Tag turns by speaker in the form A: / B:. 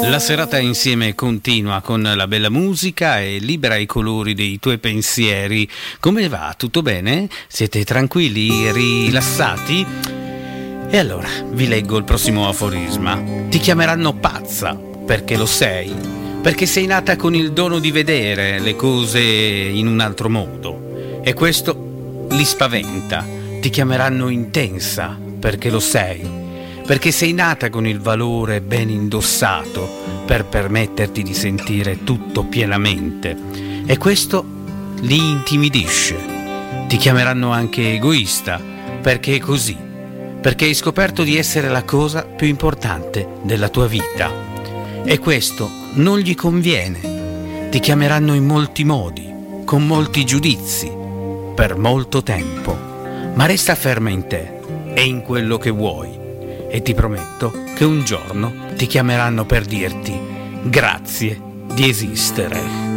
A: La serata insieme continua con la bella musica e libera i colori dei tuoi pensieri. Come va? Tutto bene? Siete tranquilli? Rilassati? E allora vi leggo il prossimo aforisma. Ti chiameranno pazza perché lo sei, perché sei nata con il dono di vedere le cose in un altro modo e questo li spaventa. Ti chiameranno intensa perché lo sei, perché sei nata con il valore ben indossato per permetterti di sentire tutto pienamente e questo li intimidisce. Ti chiameranno anche egoista perché è così, perché hai scoperto di essere la cosa più importante della tua vita e questo non gli conviene. Ti chiameranno in molti modi, con molti giudizi, per molto tempo, ma resta ferma in te e in quello che vuoi. E ti prometto che un giorno ti chiameranno per dirti grazie di esistere.